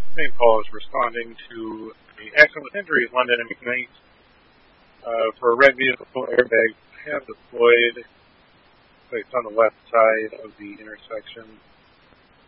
St. Paul is responding to the accident with injuries London and McKnight. For a red vehicle, airbags have deployed. Placed on the left side of the intersection.